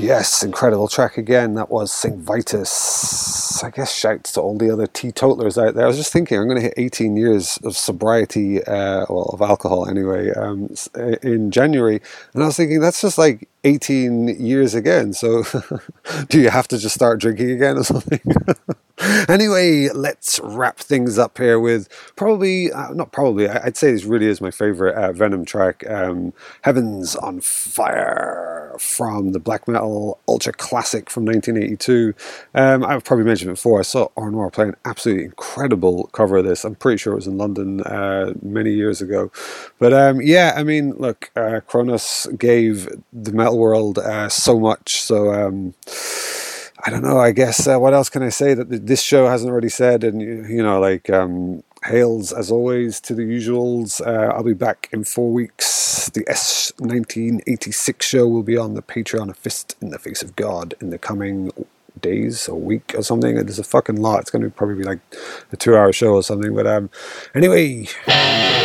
Yes, incredible track again. That was St. Vitus. I guess shouts to all the other teetotalers out there. I was just thinking, I'm going to hit 18 years of sobriety, well, of alcohol anyway, in January. And I was thinking, that's just like 18 years again. So do you have to just start drinking again or something? Anyway, let's wrap things up here with I'd say this really is my favorite Venom track, Heaven's on Fire, from the black metal ultra classic from 1982. I've probably mentioned it before, I saw Art Noir play an absolutely incredible cover of this. I'm pretty sure it was in London many years ago. But yeah, I mean, look, Kronos gave the metal world so much, so I don't know, I guess, what else can I say that this show hasn't already said? And, like, hails, as always, to the usuals. I'll be back in 4 weeks. The S1986 show will be on the Patreon, A Fist in the Face of God, in the coming days or week or something. There's a fucking lot. It's going to probably be like a 2-hour show or something. But anyway...